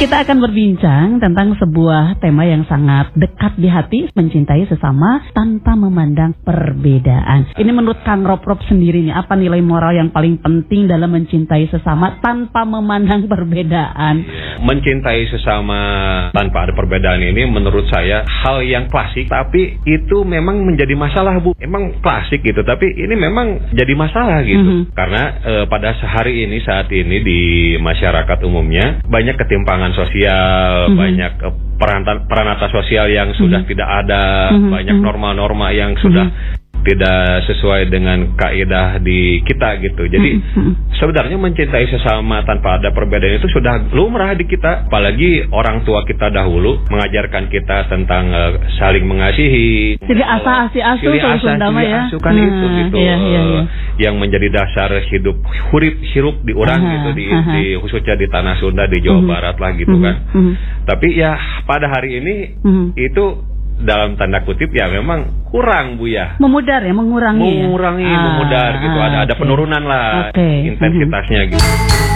Kita akan berbincang tentang sebuah tema yang sangat dekat di hati, mencintai sesama tanpa memandang perbedaan. Ini menurut Kang Rob sendiri nih, apa nilai moral yang paling penting dalam mencintai sesama tanpa memandang perbedaan? Mencintai sesama tanpa ada perbedaan ini menurut saya hal yang klasik, tapi itu memang menjadi masalah, Bu. Emang klasik gitu, tapi ini memang jadi masalah gitu. Karena pada hari ini, saat ini di masyarakat umumnya banyak ketimpangan sosial, banyak peranata sosial yang sudah tidak ada, banyak norma-norma yang sudah tidak sesuai dengan kaidah di kita gitu. Jadi sebenarnya mencintai sesama tanpa ada perbedaan itu sudah lumrah di kita. Apalagi orang tua kita dahulu mengajarkan kita tentang saling mengasihi. Silih asa asi asu kalau Sunda mah ya. Kan itu gitu. Yang menjadi dasar hidup hirup di orang gitu di khususnya di tanah Sunda, di Jawa Barat lah gitu kan. Tapi ya pada hari ini itu dalam tanda kutip ya memang kurang, Bu ya. Memudar ya, mengurangi memudar gitu. Ada penurunan lah intensitasnya gitu.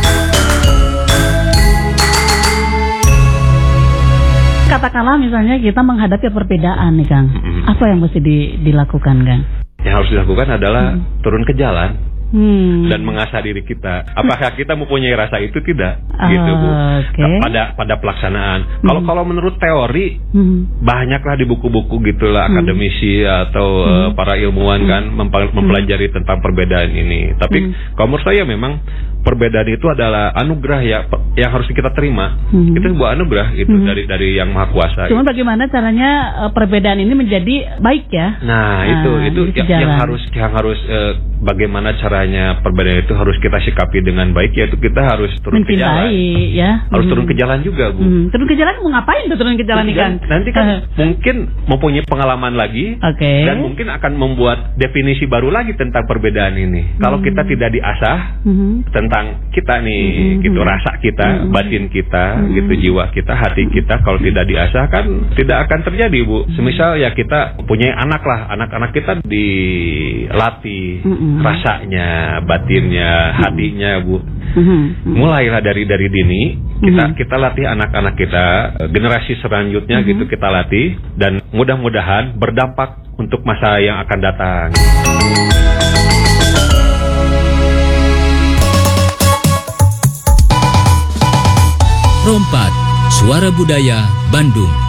Katakanlah misalnya kita menghadapi perbedaan nih Kang, apa yang mesti dilakukan Kang? Yang harus dilakukan adalah turun ke jalan dan mengasah diri kita. Apakah kita mempunyai rasa itu? Tidak, gitu Bu. Pada pelaksanaan. Kalau menurut teori, banyaklah di buku-buku gitulah akademisi atau para ilmuwan kan mempelajari tentang perbedaan ini. Tapi kalau menurut saya memang perbedaan itu adalah anugerah ya, yang harus kita terima. Itu sebuah anugerah itu dari yang Maha Kuasa. Cuman bagaimana caranya perbedaan ini menjadi baik ya? Nah, itu yang harus bagaimana caranya perbedaan itu harus kita sikapi dengan baik, yaitu kita harus turun ke jalan. Ya. Harus turun ke jalan juga, Bu. Turun ke jalan mau ngapain tuh turun ke jalan nih Kang? Nanti kan mungkin mempunyai pengalaman lagi dan mungkin akan membuat definisi baru lagi tentang perbedaan ini. Kalau kita tidak diasah tentang kita nih gitu, rasa kita, batin kita gitu, jiwa kita, hati kita, kalau tidak diasah kan tidak akan terjadi, Bu. Semisal ya kita punya anak lah, anak-anak kita dilatih rasanya, batinnya, hatinya, Bu. Mulailah dari dini kita latih anak-anak kita, generasi selanjutnya gitu kita latih, dan mudah-mudahan berdampak untuk masa yang akan datang. Rompat, Suara Budaya Bandung.